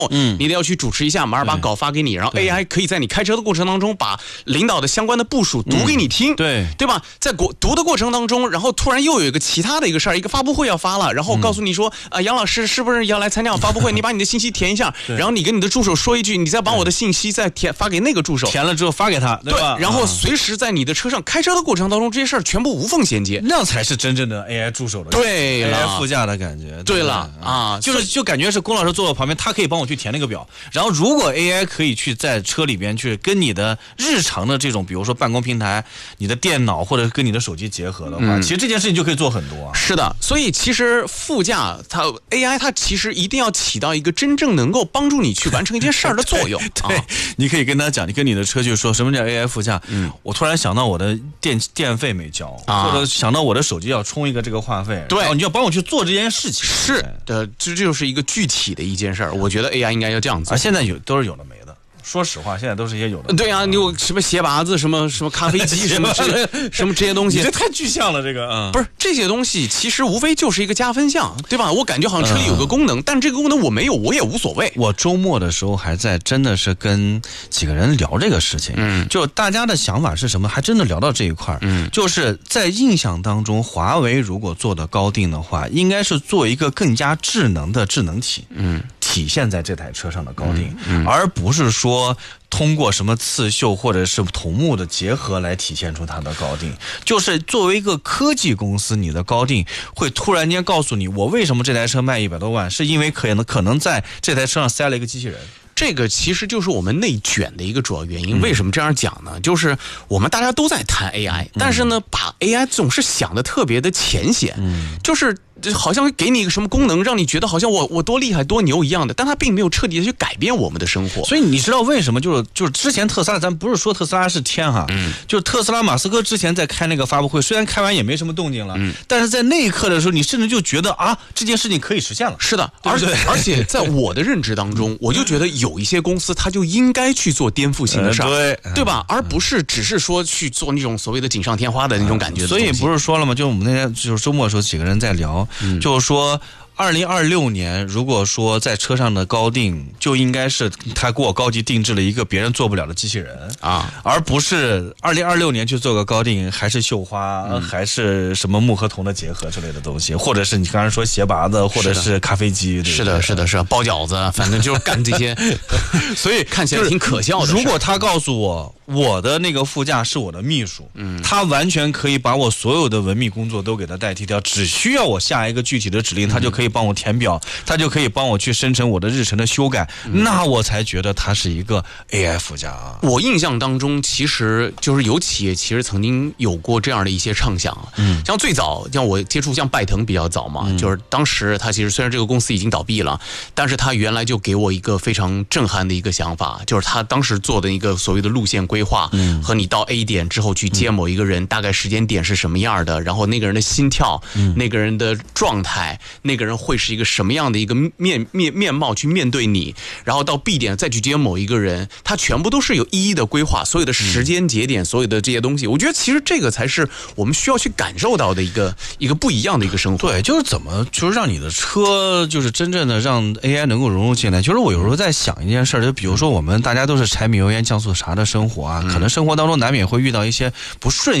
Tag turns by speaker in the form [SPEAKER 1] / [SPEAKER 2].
[SPEAKER 1] 你得要去主持一下，马上把稿发给你，然后 AI 可以在你开车的过程当中把领导的相关的部署读给你听，对吧？在读的过程当中，然后突然又有一个其他的一个事儿，一个发布会要发了，然后告诉你说杨老师是不是要来参加发布会？你把你的信息填一下，然后你跟你的助手说一句，你再把我的信息再发给那个助手，
[SPEAKER 2] 填了之后发给他，对吧？
[SPEAKER 1] 然后随时在你的车上开车的过程当中，这些事儿全部无缝衔接，
[SPEAKER 2] 那才是真正的 AI 助手的
[SPEAKER 1] 对了
[SPEAKER 2] AI 副驾的感觉。
[SPEAKER 1] 对了啊，
[SPEAKER 2] 就感觉是龚老师坐我旁边，他可以帮我去填那个表。然后如果 AI 可以去在车里边去跟你的日常的这种，比如说办公平台、你的电脑或者跟你的手机结合的话，其实这件事情就可以做很多。
[SPEAKER 1] 是的，所以其实副驾AI 它其实一定要起到一个真正能够帮助你去完成一件事儿的作用。
[SPEAKER 2] 对，你可以跟他讲，你跟你的车就说什么叫 AI 副驾。我突然想到我的电费没交，或者想到我的手机要充一个这个话费，
[SPEAKER 1] 对，
[SPEAKER 2] 然后你要帮我去做这件事情。
[SPEAKER 1] 是的，这就是一个具体的一件事儿。我觉得 AI 应该要这样做。
[SPEAKER 2] 而现在都是有的没的。说实话，现在都是一些有的。
[SPEAKER 1] 对啊，你有什么鞋拔子、什么咖啡机、什么这些东西，
[SPEAKER 2] 这太具象了。这个
[SPEAKER 1] 不是这些东西，其实无非就是一个加分项，对吧？我感觉好像车里有个功能，但这个功能我没有，我也无所谓。
[SPEAKER 2] 我周末的时候还在真的是跟几个人聊这个事情，就大家的想法是什么，还真的聊到这一块。就是在印象当中，华为如果做的高定的话，应该是做一个更加智能的智能体，体现在这台车上的高定，而不是说通过什么刺绣或者是桐木的结合来体现出它的高定。就是作为一个科技公司，你的高定会突然间告诉你，我为什么这台车卖100多万，是因为可能在这台车上塞了一个机器人。
[SPEAKER 1] 这个其实就是我们内卷的一个主要原因。为什么这样讲呢？就是我们大家都在谈 AI，但是呢，把 AI 总是想的特别的浅显，就是好像给你一个什么功能，让你觉得好像我多厉害多牛一样的，但它并没有彻底的去改变我们的生活。
[SPEAKER 2] 所以你知道为什么就是之前特斯拉，咱不是说特斯拉是天哈，就是特斯拉马斯克之前在开那个发布会，虽然开完也没什么动静了，但是在那一刻的时候，你甚至就觉得这件事情可以实现了。
[SPEAKER 1] 是的，而且在我的认知当中，我就觉得有一些公司它就应该去做颠覆性的事儿，对吧？而不是只是说去做那种所谓的锦上添花的那种感觉。
[SPEAKER 2] 所以不是说了吗？就我们那天就是周末的时候，几个人在聊，就是说2026年，如果说在车上的高定，就应该是他给我高级定制了一个别人做不了的机器人而不是2026年去做个高定，还是绣花，还是什么木和铜的结合之类的东西，或者是你刚才说鞋拔子，或者是咖啡机。
[SPEAKER 1] 是的，包饺子，反正就是干这些，所以看起来挺可笑的。
[SPEAKER 2] 如果他告诉我的那个副驾是我的秘书，他完全可以把我所有的文秘工作都给他代替掉，只需要我下一个具体的指令，他就可以帮我填表，他就可以帮我去生成我的日程的修改，那我才觉得他是一个 AI 副驾
[SPEAKER 1] 我印象当中，其实就是有企业其实曾经有过这样的一些畅想，像最早像我接触像拜腾比较早嘛，就是当时他其实虽然这个公司已经倒闭了，但是他原来就给我一个非常震撼的一个想法，就是他当时做的一个所谓的路线规划，和你到 A 点之后去接某一个人，大概时间点是什么样的，然后那个人的心跳，那个人的状态，那个人会是一个什么样的一个面貌去面对你，然后到 B 点再去接某一个人，他全部都是有一一的规划，所有的时间节点，所有的这些东西，我觉得其实这个才是我们需要去感受到的一个不一样的一个生活。
[SPEAKER 2] 对，就是怎么就是让你的车就是真正的让 AI 能够融入进来。就是我有时候在想一件事，就比如说我们大家都是柴米油盐酱醋茶的生活可能生活当中难免会遇到一些不顺